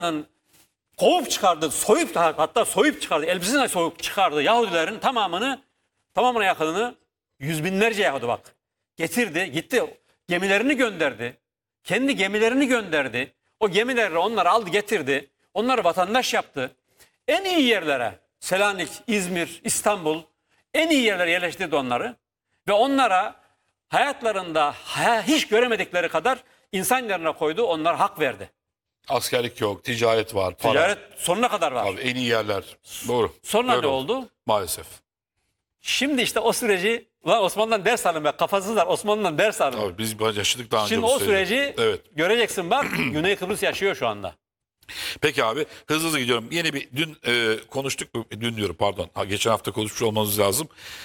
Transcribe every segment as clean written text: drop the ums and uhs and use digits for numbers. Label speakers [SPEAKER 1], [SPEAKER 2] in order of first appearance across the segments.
[SPEAKER 1] kovup çıkardı, soyup hatta soyup çıkardı, elbisesini soyup çıkardı Yahudilerin tamamına yakınını, yüz binlerce Yahudi bak. Getirdi, gitti, gemilerini gönderdi. Kendi gemilerini gönderdi. O gemilerle onları aldı getirdi. Onları vatandaş yaptı. En iyi yerlere, Selanik, İzmir, İstanbul, en iyi yerlere yerleştirdi onları. Ve onlara hayatlarında hiç göremedikleri kadar insan yerine koydu, onlara hak verdi.
[SPEAKER 2] Askerlik yok, ticaret var, para.
[SPEAKER 1] Ticaret sonuna kadar var.
[SPEAKER 2] Abi en iyi yerler. Doğru.
[SPEAKER 1] Sonra
[SPEAKER 2] Öyle
[SPEAKER 1] ne oldu?
[SPEAKER 2] Maalesef.
[SPEAKER 1] Şimdi işte o süreci, Osmanlı'dan ders alın be, kafasızlar, Osmanlı'dan ders alın.
[SPEAKER 2] Abi biz yaşadık daha önce
[SPEAKER 1] Şimdi
[SPEAKER 2] bu
[SPEAKER 1] o süreci
[SPEAKER 2] Evet.
[SPEAKER 1] göreceksin bak, Güney Kıbrıs yaşıyor şu anda.
[SPEAKER 2] Peki abi hızlı gidiyorum. Yeni bir dün konuştuk mu? Dün diyorum pardon. Geçen hafta konuşmuş olmamız lazım.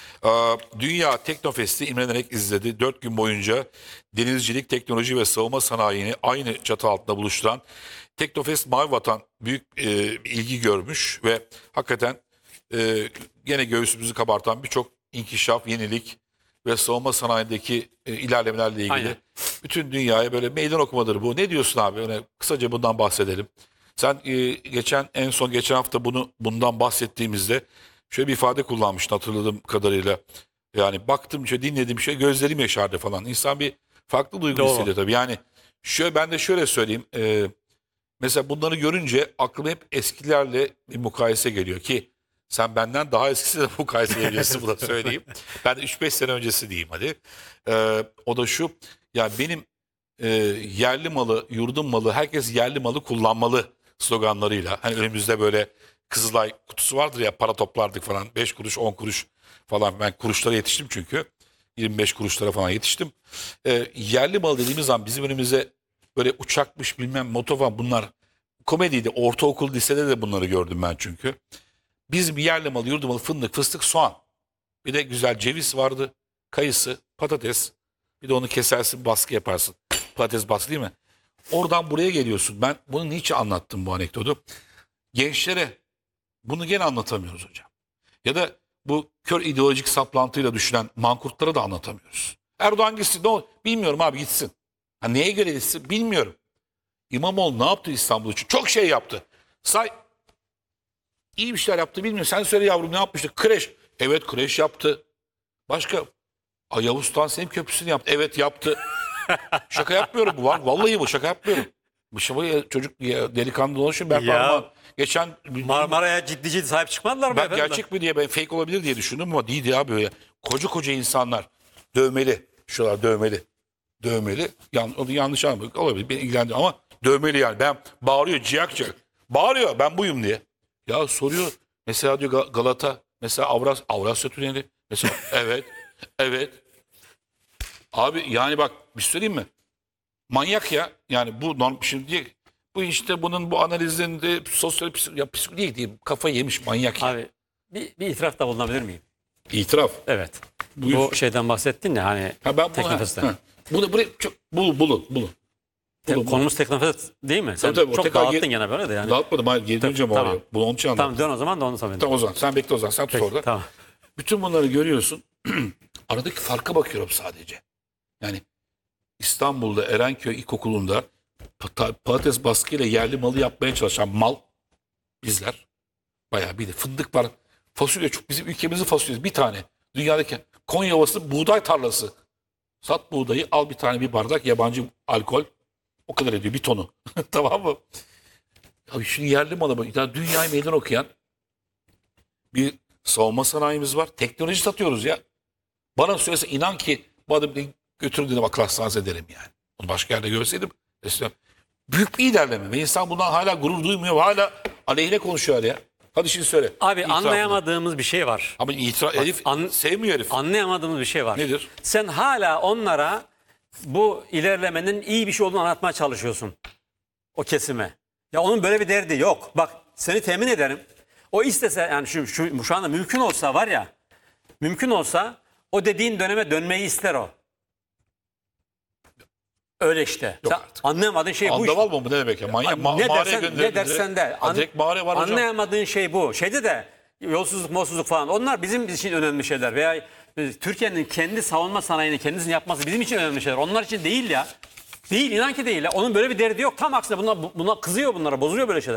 [SPEAKER 2] Dünya Teknofest'i imrenerek izledi. 4 gün boyunca denizcilik, teknoloji ve savunma sanayini aynı çatı altında buluşturan Teknofest Mavi Vatan büyük ilgi görmüş ve hakikaten gene göğsümüzü kabartan birçok inkişaf, yenilik ve savunma sanayindeki ilerlemelerle ilgili
[SPEAKER 1] Aynen.
[SPEAKER 2] bütün dünyaya böyle meydan okumadır bu. Ne diyorsun abi? Öyle kısaca bundan bahsedelim. Sen geçen hafta bundan bahsettiğimizde şöyle bir ifade kullanmıştın hatırladığım kadarıyla. Yani baktım dinledim gözlerim yaşardı falan. İnsan bir farklı duygu
[SPEAKER 1] Doğru.
[SPEAKER 2] hissediyor tabii. Yani ben de şöyle söyleyeyim. Mesela bunları görünce aklıma hep eskilerle bir mukayese geliyor ki sen benden daha eskisi de mukayese edebilirsin, bunu da söyleyeyim. Ben de 3-5 sene öncesi diyeyim hadi. O da şu, ya benim yerli malı, yurdum malı, herkes yerli malı kullanmalı sloganlarıyla. Hani önümüzde böyle Kızılay kutusu vardır ya, para toplardık falan, 5 kuruş 10 kuruş falan, ben kuruşlara yetiştim çünkü. 25 kuruşlara falan yetiştim. Yerli malı dediğimiz zaman bizim önümüze böyle uçakmış bilmem moto falan, bunlar komediydi. Ortaokul lisede de bunları gördüm ben çünkü. Bizim yerli malı, yurdum malı fındık, fıstık, soğan. Bir de güzel ceviz vardı. Kayısı, patates. Bir de onu kesersin, baskı yaparsın. Patates baskı değil mi? Oradan buraya geliyorsun. Ben bunu niçin anlattım bu anekdotu? Gençlere bunu gene anlatamıyoruz hocam. Ya da bu kör ideolojik saplantıyla düşünen mankurtlara da anlatamıyoruz. Erdoğan gitsin, ne olur? Bilmiyorum abi, gitsin. Ha, neye göre gitsin bilmiyorum. İmamoğlu ne yaptı İstanbul için? Çok şey yaptı. İyi bir şeyler yaptı bilmiyorum. Sen söyle yavrum, ne yapmıştı? Kreş. Evet, kreş yaptı. Başka? Yavuz Sultan Selim Köprüsü'nü yaptı. Evet, yaptı. Şaka yapmıyorum bu var. Vallahi bu, şaka yapmıyorum. Bu çocuk delikanlı dolaşıyor. Ben
[SPEAKER 1] Ya,
[SPEAKER 2] parmağım geçen
[SPEAKER 1] Marmara'ya ciddi sahip çıkmadılar mı
[SPEAKER 2] ben
[SPEAKER 1] efendim?
[SPEAKER 2] gerçek mi diye, ben fake olabilir diye düşündüm ama değildi ya böyle. Koca insanlar dövmeli. Şuralar dövmeli. Dövmeli. Onu yanlış anladım. Olabilir. Beni ilgilendiriyor ama dövmeli yani. Ben bağırıyor ciyak. Bağırıyor ben buyum diye. Ya soruyor. Mesela diyor Galata. Mesela Avrasya Tüneli. Mesela evet. Evet. Abi yani bak bir söyleyeyim mi? Manyak ya. Yani bu şimdi bu işte bunun bu analizinde sosyal psikoloji değil. Kafayı yemiş manyak ya.
[SPEAKER 1] Abi bir itirafta bulunabilir miyim?
[SPEAKER 2] İtiraf.
[SPEAKER 1] Evet.
[SPEAKER 2] Buyur.
[SPEAKER 1] Bu şeyden bahsettin ya hani Teknofest'ten.
[SPEAKER 2] Bunu buraya çok bulun.
[SPEAKER 1] Konumuz Teknofest değil mi? Sen
[SPEAKER 2] Tabii,
[SPEAKER 1] çok
[SPEAKER 2] tekrar
[SPEAKER 1] dağıttın gene böyle de yani.
[SPEAKER 2] Dağıtmadım, hayır, geri döneceğim
[SPEAKER 1] tamam.
[SPEAKER 2] oraya. Bunu onun için anlattım.
[SPEAKER 1] Tamam, dön o zaman da onu sorayım.
[SPEAKER 2] Tamam o zaman sen bekle, o zaman sen tut orada.
[SPEAKER 1] Tamam.
[SPEAKER 2] Bütün bunları görüyorsun. Aradaki farka bakıyorum sadece. Yani İstanbul'da Erenköy İlkokulu'nda patates baskıyla yerli malı yapmaya çalışan bizler. Bayağı bir de fındık var. Fasulye çok, bizim ülkemizin fasulyesi bir tane. Dünyadaki Konya Ovası buğday tarlası. Sat buğdayı, al bir tane, bir bardak yabancı alkol. O kadar ediyor bir tonu. Tamam mı? Abi şimdi yerli malı bak. Yani dünyayı meydan okuyan bir savunma sanayimiz var. Teknoloji satıyoruz ya. Bana söylese inan ki bu adamı götürün dedim, akıl hastanesi ederim yani. Onu başka yerde görseydim. Büyük bir ilerleme. Ve insan bundan hala gurur duymuyor. Hala aleyhine konuşuyor ya. Hadi şimdi söyle.
[SPEAKER 1] Abi
[SPEAKER 2] İtirafını.
[SPEAKER 1] anlayamadığımız bir şey var.
[SPEAKER 2] Ama herif sevmiyor herif.
[SPEAKER 1] Anlayamadığımız bir şey var.
[SPEAKER 2] Nedir?
[SPEAKER 1] Sen hala onlara bu ilerlemenin iyi bir şey olduğunu anlatmaya çalışıyorsun. O kesime. Ya onun böyle bir derdi yok. Bak seni temin ederim. O istese yani şu anda mümkün olsa var ya. Mümkün olsa o dediğin döneme dönmeyi ister o. Öyle işte.
[SPEAKER 2] Yok
[SPEAKER 1] Sen
[SPEAKER 2] artık.
[SPEAKER 1] anlayamadığın şey bu işte.
[SPEAKER 2] Andaval mı bu, ne demek ya? Manyak,
[SPEAKER 1] Ne dersen de.
[SPEAKER 2] Direkt mağara var hocam.
[SPEAKER 1] Anlayamadığın şey bu. Şeyde de yolsuzluk, molsuzluk falan. Onlar bizim için önemli şeyler. Veya Türkiye'nin kendi savunma sanayini kendisinin yapması bizim için önemli şeyler. Onlar için değil ya. Değil, inan ki değil. Onun böyle bir derdi yok. Tam aksine buna kızıyor, bunlara, bozuyor böyle şeyler.